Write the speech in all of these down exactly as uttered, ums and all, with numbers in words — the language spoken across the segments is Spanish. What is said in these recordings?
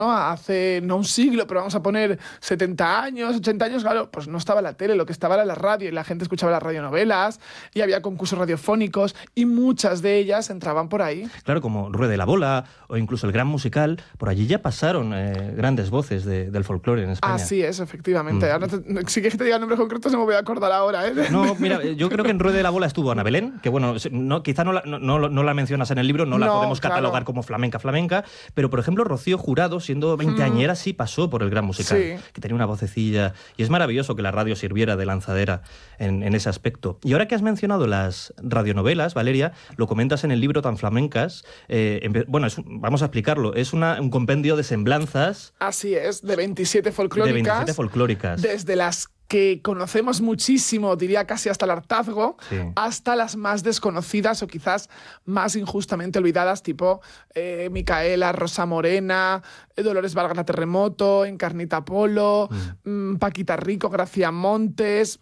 ¿no? Hace no un siglo, pero vamos a poner setenta años, ochenta años, claro, pues no estaba la tele, lo que estaba era la radio y la gente escuchaba las radionovelas y había concursos radiofónicos y muchas de ellas entraban por ahí. Claro, como Rueda y la Bola o incluso El Gran Musical, por allí ya pasaron eh, grandes voces de, del folclore en España. Así es, efectivamente. Mm. Ahora te, si quieres que te diga nombres concretos no me voy a acordar ahora, ¿eh? No, mira, yo creo que en Rueda y la Bola estuvo Ana Belén, que bueno, no, quizá no la, no, no, no la mencionas en el libro, no, no la podemos catalogar claro. como flamenca flamenca, pero por ejemplo Rocío Jurado, siendo veinteañera, sí pasó por El Gran Musical, sí. que tenía una vocecilla, y es maravilloso que la radio sirviera de lanzadera en, en ese aspecto. Y ahora que has mencionado las radionovelas, Valeria, lo comentas en el libro Tan Flamencas, eh, bueno, es, vamos a explicarlo, es una, un compendio de semblanzas. Así es, de veintisiete folclóricas. De veintisiete folclóricas. Desde las que conocemos muchísimo, diría casi hasta el hartazgo, sí. hasta las más desconocidas o quizás más injustamente olvidadas, tipo eh, Micaela, Rosa Morena, Dolores Vargas la Terremoto, Encarnita Polo, mm. Paquita Rico, Gracia Montes...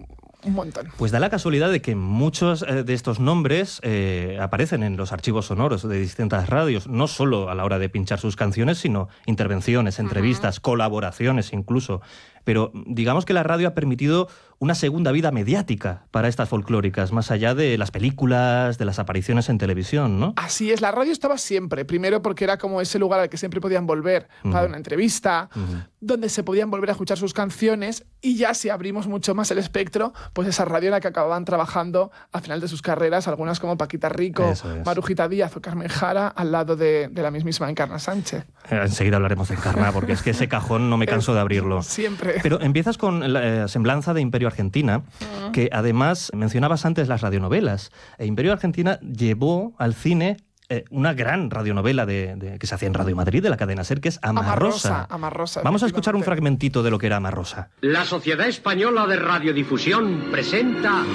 Un montón. Pues da la casualidad de que muchos eh, de estos nombres eh, aparecen en los archivos sonoros de distintas radios, no solo a la hora de pinchar sus canciones, sino intervenciones, entrevistas, uh-huh. colaboraciones incluso. Pero digamos que la radio ha permitido una segunda vida mediática para estas folclóricas, más allá de las películas, de las apariciones en televisión, ¿no? Así es, la radio estaba siempre. Primero porque era como ese lugar al que siempre podían volver uh-huh. para una entrevista, uh-huh. donde se podían volver a escuchar sus canciones, y ya si abrimos mucho más el espectro, pues esa radio en la que acababan trabajando al final de sus carreras, algunas como Paquita Rico, Marujita Díaz o Carmen Jara, al lado de, de la mismísima Encarna Sánchez. Eh, enseguida hablaremos de Encarna, porque es que ese cajón no me canso de abrirlo. Siempre. Pero empiezas con la eh, semblanza de Imperio Argentina, uh-huh. que además mencionabas antes las radionovelas. E Imperio Argentina llevó al cine eh, una gran radionovela de, de, que se hacía en Radio Madrid, de la cadena SER, que es Amarrosa. Amarrosa, Vamos a escuchar un fragmentito de lo que era Amarrosa. La Sociedad Española de Radiodifusión presenta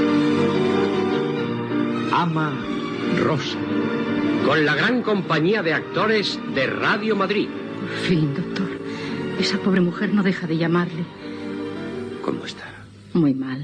Amarrosa, con la gran compañía de actores de Radio Madrid. Por fin, doctor. Esa pobre mujer no deja de llamarle. ¿Cómo está? Muy mal.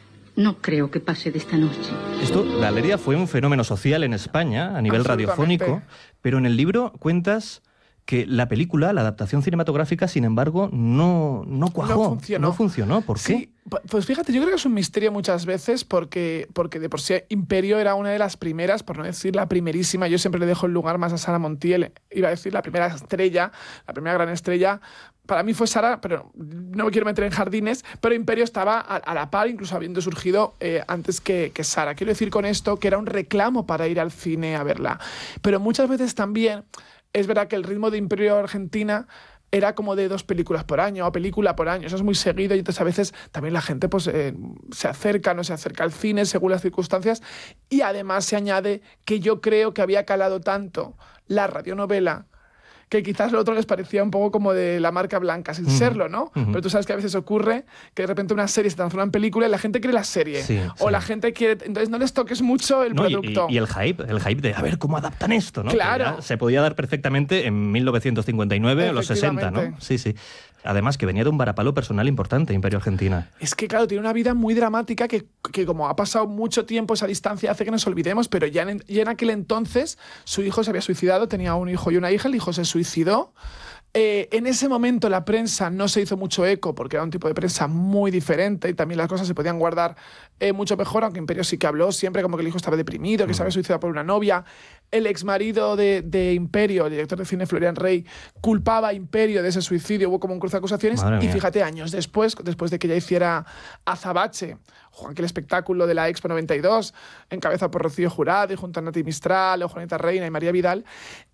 No creo que pase de esta noche. Esto, Valeria, fue un fenómeno social en España, a nivel radiofónico, pero en el libro cuentas que la película, la adaptación cinematográfica, sin embargo, no, no cuajó. No funcionó. No funcionó. ¿Por qué? Sí, pues fíjate, yo creo que es un misterio muchas veces porque, porque de por sí Imperio era una de las primeras, por no decir la primerísima. Yo siempre le dejo el lugar más a Sara Montiel. Iba a decir la primera estrella, la primera gran estrella. Para mí fue Sara, pero no me quiero meter en jardines, pero Imperio estaba a, a la par, incluso habiendo surgido eh, antes que, que Sara. Quiero decir con esto que era un reclamo para ir al cine a verla. Pero muchas veces también es verdad que el ritmo de Imperio Argentina era como de dos películas por año o película por año. Eso es muy seguido y entonces a veces también la gente pues, eh, se acerca, no se acerca al cine según las circunstancias. Y además se añade que yo creo que había calado tanto la radionovela que quizás lo otro les parecía un poco como de la marca blanca, sin uh-huh. serlo, ¿no? Uh-huh. Pero tú sabes que a veces ocurre que de repente una serie se transforma en película y la gente quiere la serie. Sí, o sí. la gente quiere... Entonces no les toques mucho el no, producto. Y, y, y el hype, el hype de a ver cómo adaptan esto, ¿no? Claro. Se podía dar perfectamente en mil novecientos cincuenta y nueve o los sesenta, ¿no? Sí, sí. Además, que venía de un varapalo personal importante, Imperio Argentina. Es que, claro, tiene una vida muy dramática que, que como ha pasado mucho tiempo, esa distancia hace que nos olvidemos, pero ya en, ya en aquel entonces su hijo se había suicidado, tenía un hijo y una hija, el hijo se suicidó. Eh, en ese momento la prensa no se hizo mucho eco porque era un tipo de prensa muy diferente y también las cosas se podían guardar eh, mucho mejor, aunque Imperio sí que habló siempre como que el hijo estaba deprimido, que mm. se había suicidado por una novia. El exmarido de, de Imperio, el director de cine Florian Rey, culpaba a Imperio de ese suicidio, hubo como un cruce de acusaciones. Madre y mía. Fíjate, años después, después de que ya hiciera Azabache, Juan, que el espectáculo de la Expo noventa y dos, encabezado por Rocío Jurado y junto a Nati Mistral, Juanita Reina y María Vidal,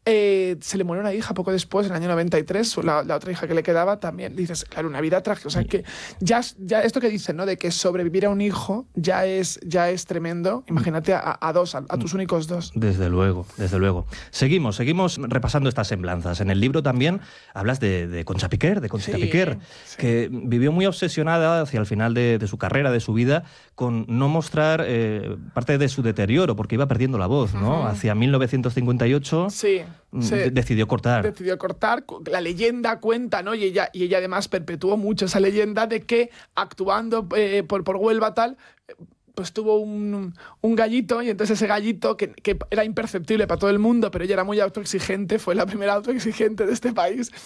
eh, se le murió una hija poco después, en el año noventa y tres, la, la otra hija que le quedaba también. Dices, claro, una vida trágica. O sea, que ya, ya esto que dicen, ¿no? De que sobrevivir a un hijo ya es, ya es tremendo. Imagínate a, a dos, a, a tus únicos dos. Desde luego, desde luego. Seguimos, seguimos repasando estas semblanzas. En el libro también hablas de, de Concha Piquer, de Conchita sí, Piquer, sí. que vivió muy obsesionada hacia el final de, de su carrera, de su vida, con no mostrar eh, parte de su deterioro, porque iba perdiendo la voz, ¿no? Uh-huh. Hacia mil novecientos cincuenta y ocho sí, sí. decidió cortar. Decidió cortar. La leyenda cuenta, ¿no? Y ella, y ella además perpetuó mucho esa leyenda de que actuando eh, por, por Huelva tal... pues tuvo un, un gallito, y entonces ese gallito, que, que era imperceptible para todo el mundo, pero ella era muy autoexigente, fue la primera autoexigente de este país,